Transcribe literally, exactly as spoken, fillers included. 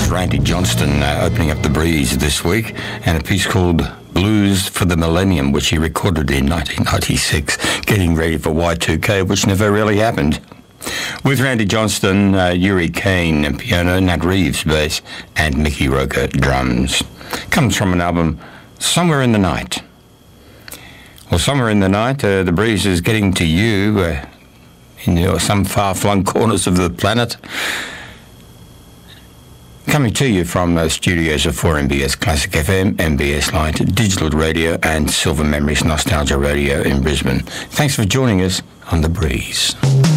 was Randy Johnston uh, opening up the breeze this week, and a piece called Blues for the Millennium, which he recorded in nineteen ninety-six, getting ready for Y two K, which never really happened. With Randy Johnston, uh, Yuri Kane piano, Nat Reeves bass, and Mickey Roker drums. Comes from an album, Somewhere in the Night. Well, somewhere in the night, uh, the breeze is getting to you uh, in you know, some far-flung corners of the planet. Coming to you from the studios of four M B S Classic F M, M B S Light, Digital Radio, and Silver Memories Nostalgia Radio in Brisbane. Thanks for joining us on The Breeze.